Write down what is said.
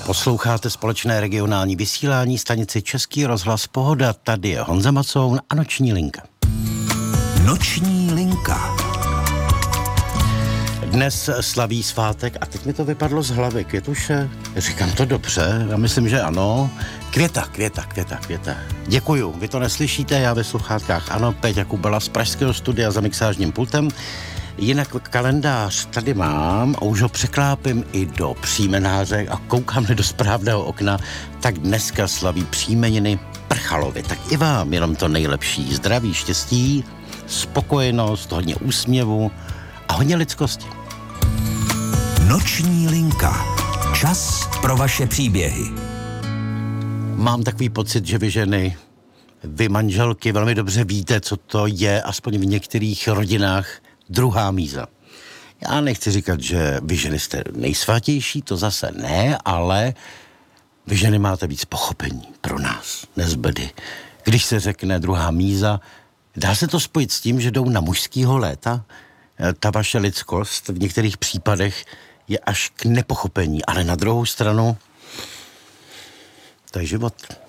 Posloucháte společné regionální vysílání stanici Český rozhlas Pohoda. Tady je Honza Macoun a Noční linka. Noční linka. Dnes slaví svátek a teď mi to vypadlo z hlavy. Květuše, říkám to dobře, já myslím, že ano. Květa. Děkuju, vy to neslyšíte, já ve sluchátkách ano, Péťa Kubala z pražského studia za mixážním pultem. Jinak kalendář tady mám a už ho překlápím i do příjmenáře a koukám do správného okna, tak dneska slaví příjmeniny Prchalovi. Tak i vám jenom to nejlepší. Zdraví, štěstí, spokojenost, hodně úsměvu a hodně lidskosti. Noční linka. Čas pro vaše příběhy. Mám takový pocit, že vy ženy, vy manželky velmi dobře víte, co to je, aspoň v některých rodinách, druhá míza. Já nechci říkat, že vy ženy jste nejsvatější, to zase ne, ale vy ženy máte víc pochopení pro nás, nezbedy. Když se řekne druhá míza, dá se to spojit s tím, že jdou na mužskýho léta? Ta vaše lidskost v některých případech je až k nepochopení, ale na druhou stranu to je život.